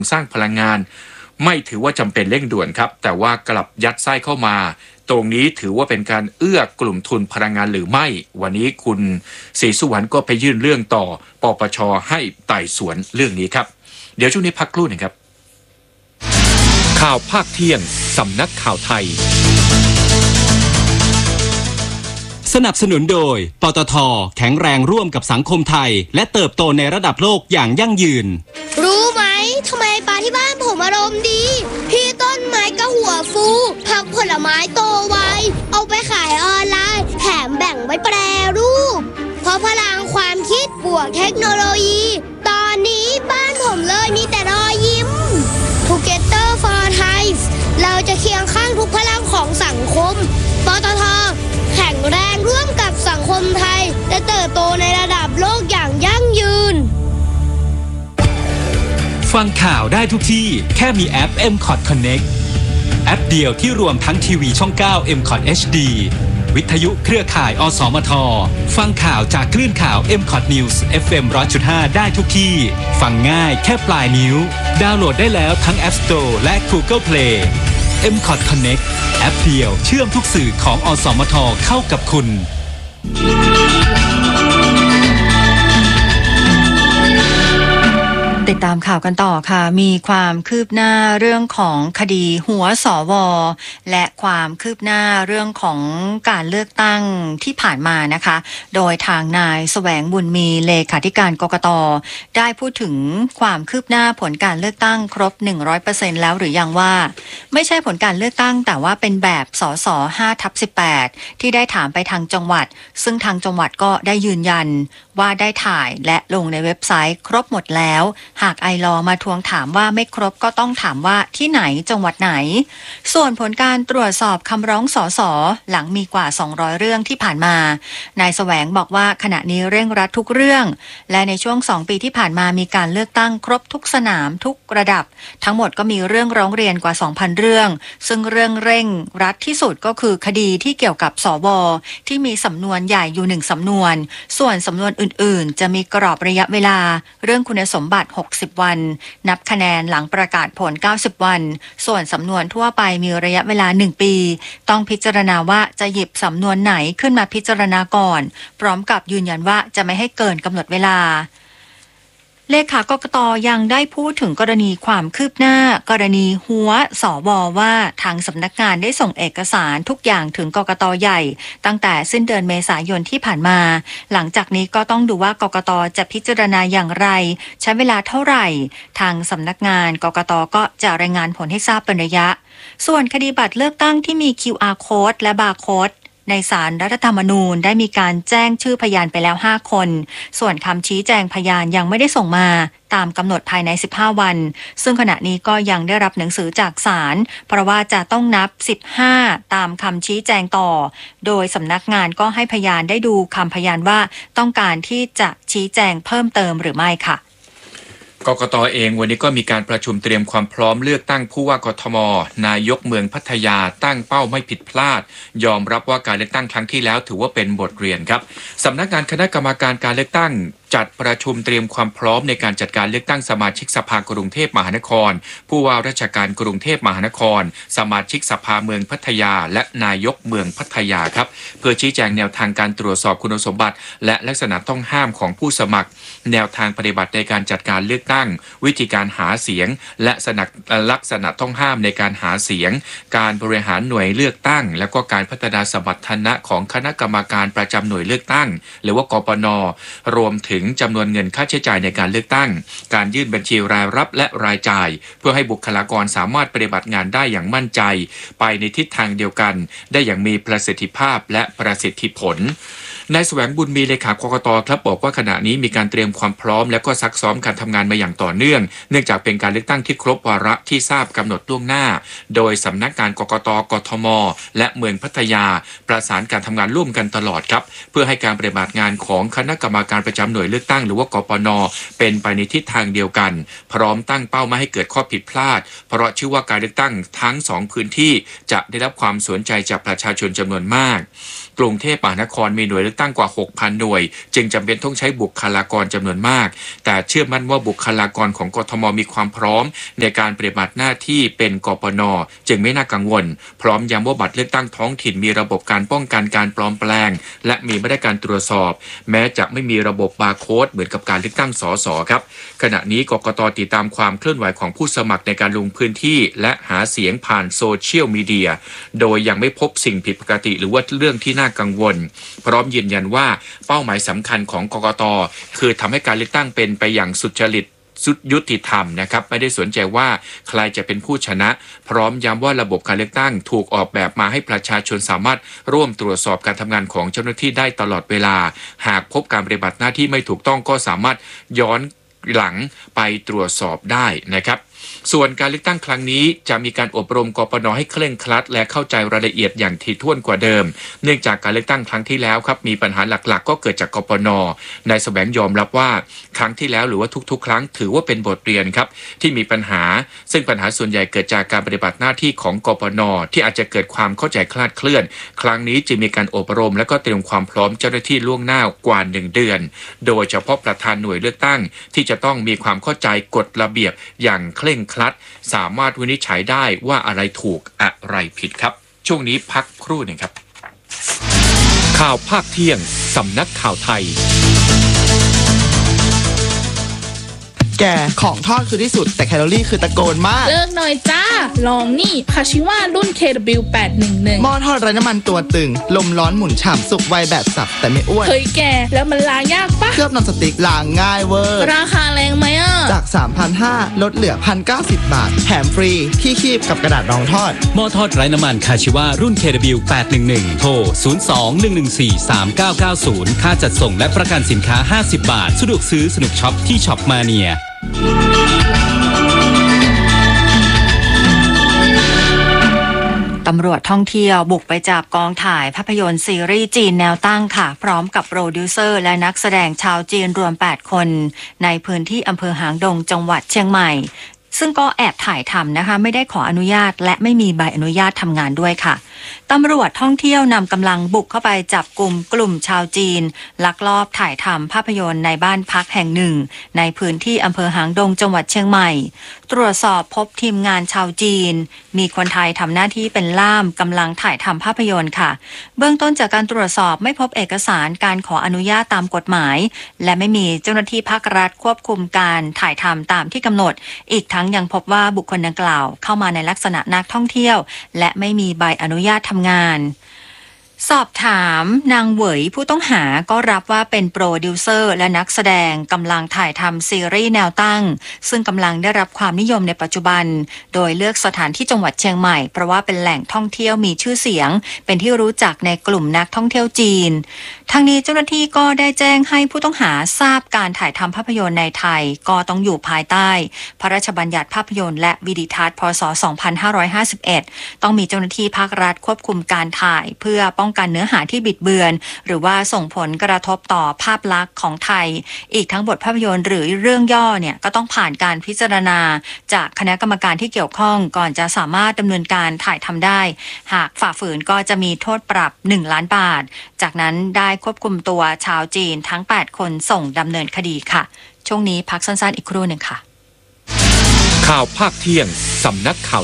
สร้างพลังงานไม่ถือว่าจำเป็นเร่งด่วนครับแต่ว่ากลับยัดไส้เข้ามาตรงนี้ถือว่าเป็นการเอื้อกลุ่มทุนพลังงานหรือไม่วันนี้คุณศรีสุวรรณก็ไปยื่นเรื่องต่อปปช.ให้ไต่สวนเรื่องนี้ครับเดี๋ยวช่วงนี้พักครู่หนึ่งครับข่าวภาคเที่ยงสำนักข่าวไทยสนับสนุนโดยปตท.แข็งแรงร่วมกับสังคมไทยและเติบโตในระดับโลกอย่างยั่งยืนรู้ไหมทำไมปลาที่บ้านผมอารมณ์ดีพี่ต้นไม้ก็หัวฟูผักผลไม้โตไวเอาไปขายออนไลน์แถมแบ่งไว้แปรรูปเพราะพลังความคิดบวกเทคโนโลยีตอนนี้บ้านผมเลยมีแต่รอยยิ้ม Together for Thai เราจะเคียงข้างทุกพลังของสังคมปตท.แข็งแรงร่วมกับสังคมไทยและเติบโตในระดับโลกอย่างยั่งยืนฟังข่าวได้ทุกที่แค่มีแอป MCOT Connect แอปเดียวที่รวมทั้งทีวีช่อง 9 MCOT HD วิทยุเครือข่ายอสมทฟังข่าวจากคลื่นข่าว MCOT News FM 100.5 ได้ทุกที่ฟังง่ายแค่ปลายนิ้วดาวน์โหลดได้แล้วทั้ง App Store และ Google Play MCOT Connect แอปเดียวเชื่อมทุกสื่อของอสมทเข้ากับคุณติดตามข่าวกันต่อค่ะมีความคืบหน้าเรื่องของคดีหัวสวและความคืบหน้าเรื่องของการเลือกตั้งที่ผ่านมานะคะโดยทางนายแสวงบุญมีเลขาธิการกกต.ได้พูดถึงความคืบหน้าผลการเลือกตั้งครบ 100% แล้วหรือยังว่าไม่ใช่ผลการเลือกตั้งแต่ว่าเป็นแบบสส 5/18 ที่ได้ถามไปทางจังหวัดซึ่งทางจังหวัดก็ได้ยืนยันว่าได้ถ่ายและลงในเว็บไซต์ครบหมดแล้วหากไอลอมาทวงถามว่าไม่ครบก็ต้องถามว่าที่ไหนจังหวัดไหนส่วนผลการตรวจสอบคำร้องสสหลังมีกว่า200เรื่องที่ผ่านมานายแสวงบอกว่าขณะนี้เร่งรัดทุกเรื่องและในช่วง2ปีที่ผ่านมามีการเลือกตั้งครบทุกสนามทุกระดับทั้งหมดก็มีเรื่องร้องเรียนกว่า 2,000 เรื่องซึ่งเรื่องเร่งรัดที่สุดก็คือคดีที่เกี่ยวกับสวที่มีสำนวนใหญ่อยู่1สำนวนส่วนสำนวนอื่นๆจะมีกรอบระยะเวลาเรื่องคุณสมบัติ60 วันนับคะแนนหลังประกาศผล90 วันส่วนสำนวนทั่วไปมีระยะเวลา1 ปีต้องพิจารณาว่าจะหยิบสำนวนไหนขึ้นมาพิจารณาก่อนพร้อมกับยืนยันว่าจะไม่ให้เกินกำหนดเวลาเลขากกต.ยังได้พูดถึงกรณีความคืบหน้ากรณีหัวสวว่าทางสำนักงานได้ส่งเอกสารทุกอย่างถึงกกต.ใหญ่ตั้งแต่สิ้นเดือนเมษายนที่ผ่านมาหลังจากนี้ก็ต้องดูว่ากกต.จะพิจารณาอย่างไรใช้เวลาเท่าไหร่ทางสำนักงานกกต.ก็จะรายงานผลให้ทราบเป็นระยะส่วนคดีบัตรเลือกตั้งที่มี QR Code และ Barcodeในศาลรัฐธรรมนูญได้มีการแจ้งชื่อพยานไปแล้ว5 คนส่วนคำชี้แจงพยานยังไม่ได้ส่งมาตามกำหนดภายใน15 วันซึ่งขณะนี้ก็ยังได้รับหนังสือจากศาลเพราะว่าจะต้องนับ15ตามคำชี้แจงต่อโดยสำนักงานก็ให้พยานได้ดูคำพยานว่าต้องการที่จะชี้แจงเพิ่มเติมหรือไม่ค่ะกกต.เองวันนี้ก็มีการประชุมเตรียมความพร้อมเลือกตั้งผู้ว่ากทม.นายกเมืองพัทยาตั้งเป้าไม่ผิดพลาดยอมรับว่าการเลือกตั้งครั้งที่แล้วถือว่าเป็นบทเรียนครับสำนักงานคณะกรรมการการเลือกตั้งจัดประชุมเตรียมความพร้อมในการจัดการเลือกตั้งสมาชิกสภากรุงเทพมหานครผู้ว่าราชการกรุงเทพมหานครสมาชิกสภาเมืองพัทยาและนายกเมืองพัทยาครับเพื่อชี้แจงแนวทางการตรวจสอบคุณสมบัติและลักษณะต้องห้ามของผู้สมัครแนวทางปฏิบัติในการจัดการเลือกตั้งวิธีการหาเสียงและลักษณะต้องห้ามในการหาเสียงการบริหารหน่วยเลือกตั้งและก็การพัฒนาสมรรถนะของคณะกรรมการประจำหน่วยเลือกตั้งหรือว่ากปน.รวมถึงจำนวนเงินค่าใช้จ่ายในการเลือกตั้งการยื่นบัญชีรายรับและรายจ่ายเพื่อให้บุคลากรสามารถปฏิบัติงานได้อย่างมั่นใจไปในทิศทางเดียวกันได้อย่างมีประสิทธิภาพและประสิทธิผลนายแสวงบุญมีเลขากกต.ครับบอกว่าขณะนี้มีการเตรียมความพร้อมและก็ซักซ้อมการทำงานมาอย่างต่อเนื่องเนื่องจากเป็นการเลือกตั้งที่ครบวาระที่ทราบกำหนดล่วงหน้าโดยสำนักงานกกต.กทม.และเมืองพัทยาประสานการทำงานร่วมกันตลอดครับเพื่อให้การปฏิบัติงานของคณะกรรมการประจำหน่วยเลือกตั้งหรือว่ากปน.เป็นไปในทิศทางเดียวกันพร้อมตั้งเป้าไม่ให้เกิดข้อผิดพลาดเพราะเชื่อว่าการเลือกตั้งทั้ง2พื้นที่จะได้รับความสนใจจากประชาชนจำนวนมากกรุงเทพมหานครมีหน่วยเลือกตั้งกว่า 6,000 หน่วยจึงจำเป็นต้องใช้บุคลากรจำนวนมากแต่เชื่อมั่นว่าบุคลากรของกทมมีความพร้อมในการปฏิบัติหน้าที่เป็นกปน.จึงไม่น่ากังวลพร้อมย้ำว่าบัตรเลือกตั้งท้องถิ่นมีระบบการป้องกันการปลอมแปลงและมีมาตรการตรวจสอบแม้จะไม่มีระบบบาร์โค้ดเหมือนกับการเลือกตั้งสสครับขณะนี้กกต.ติดตามความเคลื่อนไหวของผู้สมัครในการลงพื้นที่และหาเสียงผ่านโซเชียลมีเดียโดยยังไม่พบสิ่งผิดปกติหรือว่าเรื่องที่น่ากังวลพร้อมยืนยันว่าเป้าหมายสำคัญของกกต.คือทำให้การเลือกตั้งเป็นไปอย่างสุจริตยุติธรรมนะครับไม่ได้สนใจว่าใครจะเป็นผู้ชนะพร้อมย้ำว่าระบบการเลือกตั้งถูกออกแบบมาให้ประชาชนสามารถร่วมตรวจสอบการทำงานของเจ้าหน้าที่ได้ตลอดเวลาหากพบการปฏิบัติหน้าที่ไม่ถูกต้องก็สามารถย้อนหลังไปตรวจสอบได้นะครับส่วนการเลือกตั้งครั้งนี้จะมีการอบรมกปน.ให้เคร่งครัดและเข้าใจรายละเอียดอย่างถี่ถ้วนกว่าเดิมเนื่องจากการเลือกตั้งครั้งที่แล้วครับมีปัญหาหลักๆก็เกิดจากกปน.นายแสวงยอมรับว่าครั้งที่แล้วหรือว่าทุกๆครั้งถือว่าเป็นบทเรียนครับที่มีปัญหาซึ่งปัญหาส่วนใหญ่เกิดจากการปฏิบัติหน้าที่ของกปน.ที่อาจจะเกิดความเข้าใจคลาดเคลื่อนครั้งนี้จึงมีการอบรมและก็เตรียมความพร้อมเจ้าหน้าที่ล่วงหน้ากว่า1 เดือนโดยเฉพาะประธานหน่วยเลือกตั้งที่จะต้องมีความเข้าใจกฎระเบียบอย่างเคร่งครัดสามารถวินิจฉัยได้ว่าอะไรถูกอะไรผิดครับช่วงนี้พักครู่หนึ่งครับข่าวภาคเที่ยงสำนักข่าวไทยแกของทอดคือที่สุดแต่แคลอรี่คือตะโกนมากเลิกหน่อยจ้าลองนี่คาชิว่ารุ่น KW811 หม้อทอดไร้น้ำมันตัวตึงลมร้อนหมุนฉ่ำสุกไวแบบสับแต่ไม่อ้วนเฮ้ยแกแล้วมันล้างยากปะเคลือบนอนสติ๊กล้างง่ายเวอร์ราคาแรงไหมอ่ะจาก 3,500 ลดเหลือ 1,090 บาทแถมฟรีที่คีบกับกระดาษรองทอดหม้อทอดไร้น้ำมันคาชิว่ารุ่น KW811 โทร 02-114-3990 ค่าจัดส่งและประกันสินค้า50 บาทสะดวกซื้อสนุกช็อปที่ช็อปมาเนียตำรวจท่องเที่ยวบุกไปจับกองถ่ายภาพยนตร์ซีรีส์จีนแนวตั้งค่ะพร้อมกับโปรดิวเซอร์และนักแสดงชาวจีนรวม8 คนในพื้นที่อำเภอหางดงจังหวัดเชียงใหม่ซึ่งก็แอบถ่ายทำนะคะไม่ได้ขออนุญาตและไม่มีใบอนุญาตทำงานด้วยค่ะตำรวจท่องเที่ยวนำกำลังบุกเข้าไปจับกลุ่มชาวจีนลักลอบถ่ายทำภาพยนตร์ในบ้านพักแห่งหนึ่งในพื้นที่อำเภอหางดงจังหวัดเชียงใหม่ตรวจสอบพบทีมงานชาวจีนมีคนไทยทำหน้าที่เป็นล่ามกำลังถ่ายทำภาพยนตร์ค่ะเบื้องต้นจากการตรวจสอบไม่พบเอกสารการขออนุญาตตามกฎหมายและไม่มีเจ้าหน้าที่ภาครัฐควบคุมการถ่ายทำตามที่กำหนดอีกทั้งยังพบว่าบุคคลดังกล่าวเข้ามาในลักษณะนักท่องเที่ยวและไม่มีใบอนุญาตทำงานสอบถามนางเหวยผู้ต้องหาก็รับว่าเป็นโปรดิวเซอร์และนักแสดงกำลังถ่ายทำซีรีส์แนวตั้งซึ่งกำลังได้รับความนิยมในปัจจุบันโดยเลือกสถานที่จังหวัดเชียงใหม่เพราะว่าเป็นแหล่งท่องเที่ยวมีชื่อเสียงเป็นที่รู้จักในกลุ่มนักท่องเที่ยวจีนทางนี้เจ้าหน้าที่ก็ได้แจ้งให้ผู้ต้องหาทราบการถ่ายทำภาพยนตร์ในไทยก็ต้องอยู่ภายใต้พระราชบัญญัติภาพยนตร์และวิดิทัศน์พ.ศ. 2551ต้องมีเจ้าหน้าที่ภาครัฐควบคุมการถ่ายเพื่อป้องกันเนื้อหาที่บิดเบือนหรือว่าส่งผลกระทบต่อภาพลักษณ์ของไทยอีกทั้งบทภาพยนตร์หรือเรื่องย่อเนี่ยก็ต้องผ่านการพิจารณาจากคณะกรรมการที่เกี่ยวข้องก่อนจะสามารถดำเนินการถ่ายทำได้หากฝ่าฝืนก็จะมีโทษปรับ1 ล้านบาทจากนั้นได้ควบคุมตัวชาวจีนทั้ง8 คนส่งดำเนินคดีค่ะช่วงนี้พักสั้นๆอีกครู่หนึ่งค่ะข่าวภาคเที่ยงสำนักข่าว